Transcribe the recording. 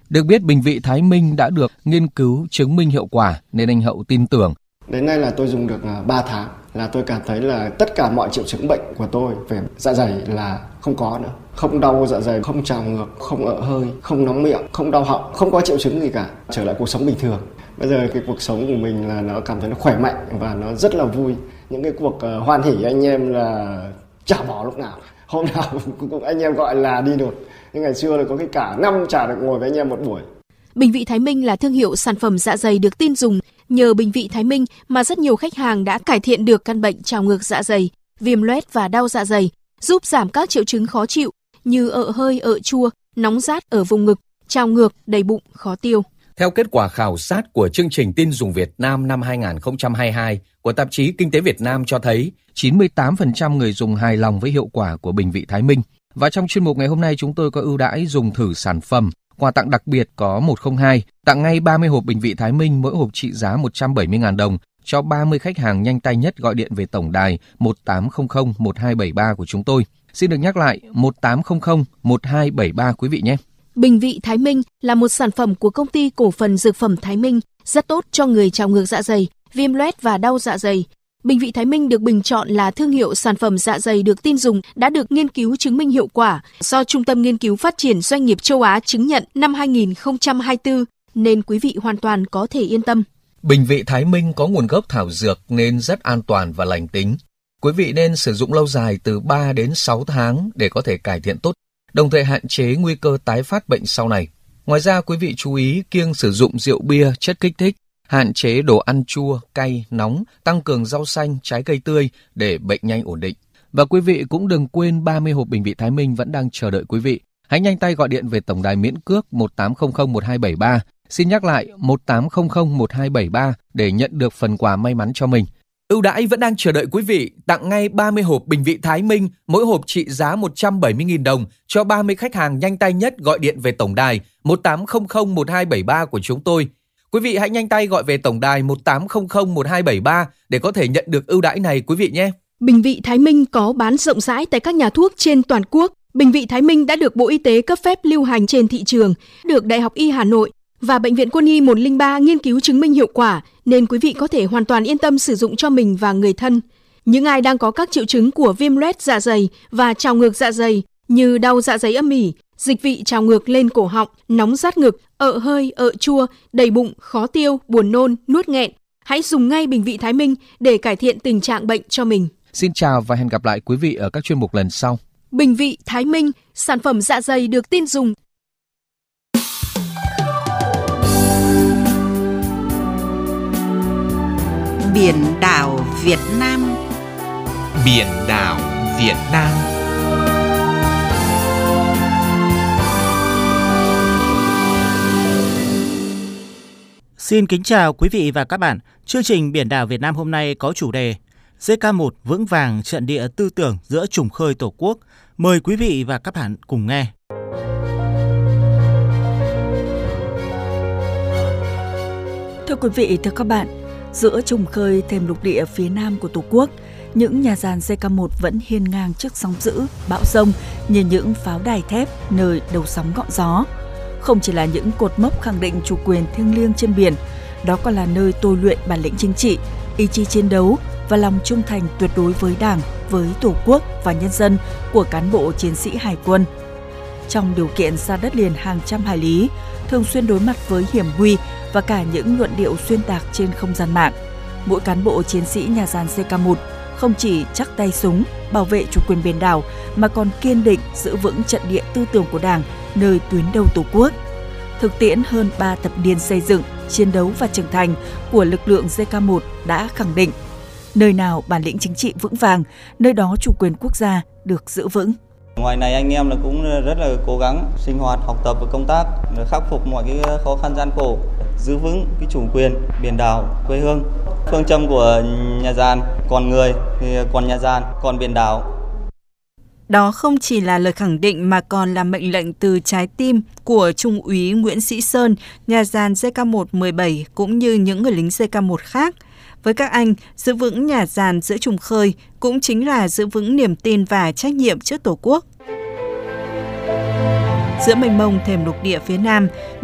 Được biết, bình vị Thái Minh đã được nghiên cứu chứng minh hiệu quả nên anh Hậu tin tưởng. Đến nay là tôi dùng được 3 tháng là tôi cảm thấy là tất cả mọi triệu chứng bệnh của tôi về dạ dày là không có nữa. Không đau dạ dày, không trào ngược, không ợ hơi, không nóng miệng, không đau họng, không có triệu chứng gì cả. Trở lại cuộc sống bình thường. Bây giờ cái cuộc sống của mình là nó cảm thấy nó khỏe mạnh và nó rất là vui. Những cái cuộc hoan hỉ anh em là chả bỏ lúc nào. Hôm nào cũng anh em gọi là đi đột. Nhưng ngày xưa là có cái cả năm chả được ngồi với anh em một buổi. Bình vị Thái Minh là thương hiệu sản phẩm dạ dày được tin dùng. Nhờ bình vị Thái Minh mà rất nhiều khách hàng đã cải thiện được căn bệnh trào ngược dạ dày, viêm loét và đau dạ dày, giúp giảm các triệu chứng khó chịu như ợ hơi, ợ chua, nóng rát ở vùng ngực, trào ngược, đầy bụng, khó tiêu. Theo kết quả khảo sát của chương trình tin dùng Việt Nam năm 2022 của tạp chí Kinh tế Việt Nam cho thấy 98% người dùng hài lòng với hiệu quả của bình vị Thái Minh. Và trong chuyên mục ngày hôm nay chúng tôi có ưu đãi dùng thử sản phẩm. Quà tặng đặc biệt có 102, tặng ngay 30 hộp bình vị Thái Minh, mỗi hộp trị giá 170.000 đồng cho 30 khách hàng nhanh tay nhất gọi điện về tổng đài 1800 1273 của chúng tôi. Xin được nhắc lại 1800 1273 quý vị nhé. Bình vị Thái Minh là một sản phẩm của công ty cổ phần dược phẩm Thái Minh, rất tốt cho người trào ngược dạ dày, viêm loét và đau dạ dày. Bình vị Thái Minh được bình chọn là thương hiệu sản phẩm dạ dày được tin dùng, đã được nghiên cứu chứng minh hiệu quả do Trung tâm Nghiên cứu Phát triển Doanh nghiệp Châu Á chứng nhận năm 2024, nên quý vị hoàn toàn có thể yên tâm. Bình vị Thái Minh có nguồn gốc thảo dược nên rất an toàn và lành tính. Quý vị nên sử dụng lâu dài từ 3 đến 6 tháng để có thể cải thiện tốt, đồng thời hạn chế nguy cơ tái phát bệnh sau này. Ngoài ra, quý vị chú ý kiêng sử dụng rượu bia, chất kích thích, hạn chế đồ ăn chua, cay, nóng, tăng cường rau xanh, trái cây tươi để bệnh nhanh ổn định. Và quý vị cũng đừng quên 30 hộp bình vị Thái Minh vẫn đang chờ đợi quý vị. Hãy nhanh tay gọi điện về tổng đài miễn cước 1800 1273. Xin nhắc lại 1800 1273 để nhận được phần quà may mắn cho mình. Ưu đãi vẫn đang chờ đợi quý vị, tặng ngay 30 hộp bình vị Thái Minh, mỗi hộp trị giá 170.000 đồng cho 30 khách hàng nhanh tay nhất gọi điện về tổng đài 1800 1273 của chúng tôi. Quý vị hãy nhanh tay gọi về tổng đài 1800 1273 để có thể nhận được ưu đãi này quý vị nhé. Bình vị Thái Minh có bán rộng rãi tại các nhà thuốc trên toàn quốc. Bình vị Thái Minh đã được Bộ Y tế cấp phép lưu hành trên thị trường, được Đại học Y Hà Nội và Bệnh viện Quân y 103 nghiên cứu chứng minh hiệu quả, nên quý vị có thể hoàn toàn yên tâm sử dụng cho mình và người thân. Những ai đang có các triệu chứng của viêm loét dạ dày và trào ngược dạ dày như đau dạ dày âm ỉ, dịch vị trào ngược lên cổ họng, nóng rát ngực, ợ hơi, ợ chua, đầy bụng, khó tiêu, buồn nôn, nuốt nghẹn, hãy dùng ngay bình vị Thái Minh để cải thiện tình trạng bệnh cho mình. Xin chào và hẹn gặp lại quý vị ở các chuyên mục lần sau. Bình vị Thái Minh, sản phẩm dạ dày được tin dùng. Biển đảo Việt Nam. Biển đảo Việt Nam. Xin kính chào quý vị và các bạn. Chương trình Biển đảo Việt Nam hôm nay có chủ đề JK1 vững vàng trận địa tư tưởng giữa trùng khơi Tổ quốc. Mời quý vị và các bạn cùng nghe. Thưa quý vị, thưa các bạn, giữa trùng khơi thềm lục địa phía nam của Tổ quốc, những nhà giàn JK1 vẫn hiên ngang trước sóng dữ, bão giông như những pháo đài thép nơi đầu sóng ngọn gió. Không chỉ là những cột mốc khẳng định chủ quyền thiêng liêng trên biển, đó còn là nơi tôi luyện bản lĩnh chính trị, ý chí chiến đấu và lòng trung thành tuyệt đối với Đảng, với Tổ quốc và nhân dân của cán bộ chiến sĩ Hải quân. Trong điều kiện xa đất liền hàng trăm hải lý, thường xuyên đối mặt với hiểm nguy và cả những luận điệu xuyên tạc trên không gian mạng, mỗi cán bộ chiến sĩ nhà giàn JK1 không chỉ chắc tay súng bảo vệ chủ quyền biển đảo mà còn kiên định giữ vững trận địa tư tưởng của Đảng nơi tuyến đầu Tổ quốc. Thực tiễn hơn 3 thập niên xây dựng, chiến đấu và trưởng thành của lực lượng JK1 đã khẳng định, nơi nào bản lĩnh chính trị vững vàng, nơi đó chủ quyền quốc gia được giữ vững. Ngoài này anh em cũng rất là cố gắng sinh hoạt, học tập và công tác để khắc phục mọi cái khó khăn gian khổ, giữ vững cái chủ quyền biển đảo quê hương. Phương châm của nhà giàn, còn người thì còn nhà giàn, còn biển đảo. Đó không chỉ là lời khẳng định mà còn là mệnh lệnh từ trái tim của Trung úy Nguyễn Sĩ Sơn, nhà giàn JK1-17 cũng như những người lính JK1 khác. Với các anh, giữ vững nhà giàn giữa trùng khơi cũng chính là giữ vững niềm tin và trách nhiệm trước Tổ quốc. Giữa mênh mông thềm lục địa phía Nam,